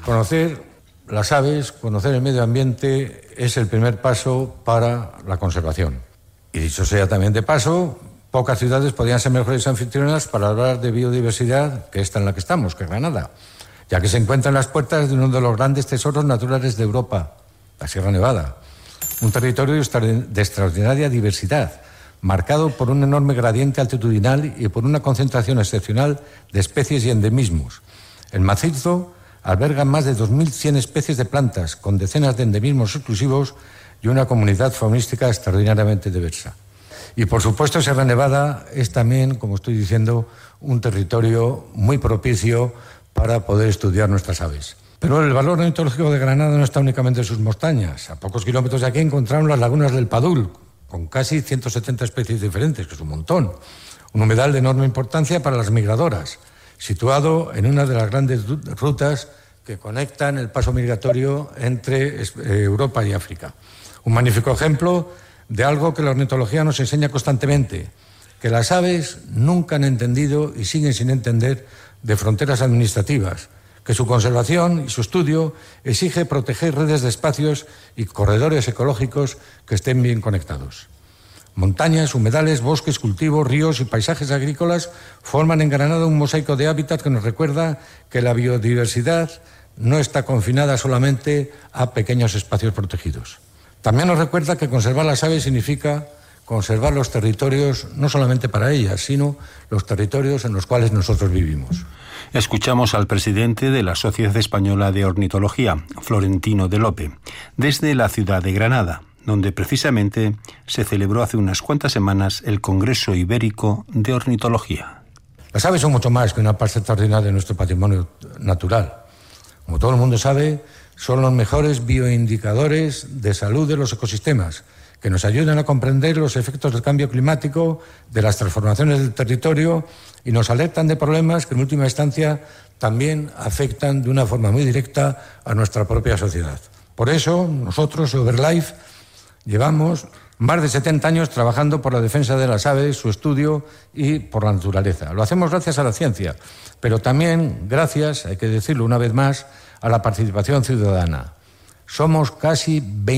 Conocer las aves, conocer el medio ambiente es el primer paso para la conservación. Y dicho sea también de paso, pocas ciudades podrían ser mejores anfitrionas para hablar de biodiversidad que esta en la que estamos, que es Granada, ya que se encuentra en las puertas de uno de los grandes tesoros naturales de Europa, la Sierra Nevada. Un territorio de extraordinaria diversidad, marcado por un enorme gradiente altitudinal y por una concentración excepcional de especies y endemismos. El macizo alberga más de 2.100 especies de plantas, con decenas de endemismos exclusivos y una comunidad faunística extraordinariamente diversa. Y, por supuesto, Sierra Nevada es también, como estoy diciendo, un territorio muy propicio para poder estudiar nuestras aves. Pero el valor ornitológico de Granada no está únicamente en sus montañas. A pocos kilómetros de aquí encontramos las lagunas del Padul, con casi 170 especies diferentes, que es un montón. Un humedal de enorme importancia para las migradoras, situado en una de las grandes rutas que conectan el paso migratorio entre Europa y África. Un magnífico ejemplo de algo que la ornitología nos enseña constantemente, que las aves nunca han entendido y siguen sin entender de fronteras administrativas, que su conservación y su estudio exige proteger redes de espacios y corredores ecológicos que estén bien conectados. Montañas, humedales, bosques, cultivos, ríos y paisajes agrícolas forman en Granada un mosaico de hábitat que nos recuerda que la biodiversidad no está confinada solamente a pequeños espacios protegidos. También nos recuerda que conservar las aves significa conservar los territorios, no solamente para ellas, sino los territorios en los cuales nosotros vivimos. Escuchamos al presidente de la Sociedad Española de Ornitología, Florentino de Lope, desde la ciudad de Granada, donde precisamente se celebró hace unas cuantas semanas el Congreso Ibérico de Ornitología. Las aves son mucho más que una parte extraordinaria de nuestro patrimonio natural. Como todo el mundo sabe, son los mejores bioindicadores de salud de los ecosistemas, que nos ayudan a comprender los efectos del cambio climático, de las transformaciones del territorio y nos alertan de problemas que en última instancia también afectan de una forma muy directa a nuestra propia sociedad. Por eso, nosotros, BirdLife, llevamos más de 70 años trabajando por la defensa de las aves, su estudio y por la naturaleza. Lo hacemos gracias a la ciencia, pero también gracias, hay que decirlo una vez más, a la participación ciudadana. Somos casi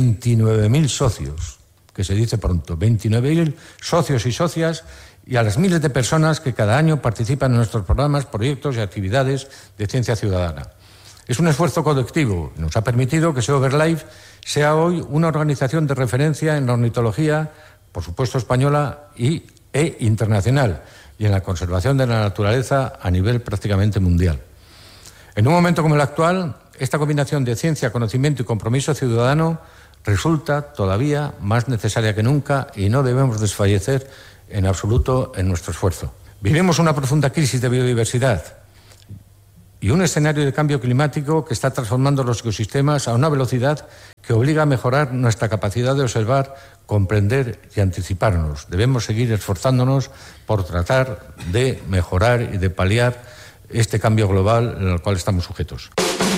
29.000 socios, que se dice pronto, 29.000 socios y socias, y a las miles de personas que cada año participan en nuestros programas, proyectos y actividades de ciencia ciudadana. Es un esfuerzo colectivo y nos ha permitido que SEO BirdLife sea hoy una organización de referencia en la ornitología, por supuesto española e internacional, y en la conservación de la naturaleza a nivel prácticamente mundial. En un momento como el actual, esta combinación de ciencia, conocimiento y compromiso ciudadano resulta todavía más necesaria que nunca y no debemos desfallecer en absoluto en nuestro esfuerzo. Vivimos una profunda crisis de biodiversidad y un escenario de cambio climático que está transformando los ecosistemas a una velocidad que obliga a mejorar nuestra capacidad de observar, comprender y anticiparnos. Debemos seguir esforzándonos por tratar de mejorar y de paliar este cambio global en el cual estamos sujetos.